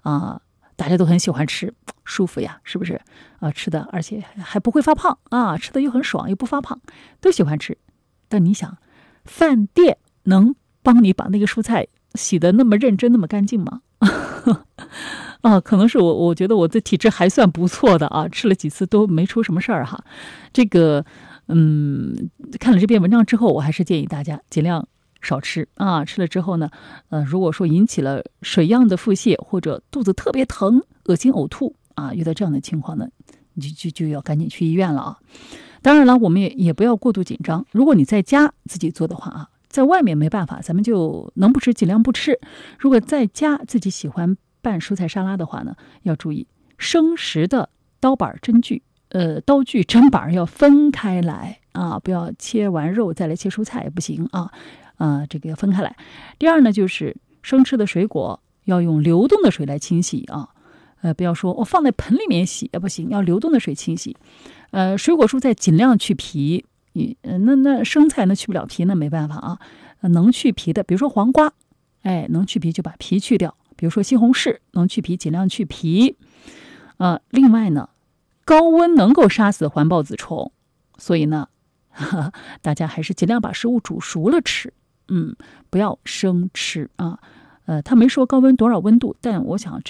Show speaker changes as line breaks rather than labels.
大家都很喜欢吃，舒服呀，是不是？吃的而且还不会发胖啊，吃的又很爽，又不发胖，都喜欢吃。但你想，饭店能帮你把那个蔬菜洗得那么认真、那么干净吗？可能是我觉得我的体质还算不错的啊，吃了几次都没出什么事儿哈。这个，看了这篇文章之后，我还是建议大家尽量少吃啊。吃了之后呢，如果说引起了水样的腹泻或者肚子特别疼、恶心呕吐啊，遇到这样的情况呢，你就要赶紧去医院了啊。当然了，我们也不要过度紧张。如果你在家自己做的话啊，在外面没办法，咱们就能不吃尽量不吃。如果在家自己喜欢拌蔬菜沙拉的话呢，要注意生食的刀具砧板要分开来啊，不要切完肉再来切蔬菜不行啊，这个要分开来。第二呢，就是生吃的水果要用流动的水来清洗啊，不要说我放在盆里面洗也不行，要流动的水清洗。水果蔬菜尽量去皮，那生菜呢去不了皮，那没办法啊。能去皮的，比如说黄瓜，能去皮就把皮去掉。比如说西红柿能去皮尽量去皮。另外呢，高温能够杀死环孢子虫，所以呢，大家还是尽量把食物煮熟了吃，不要生吃啊。他没说高温多少温度，但我想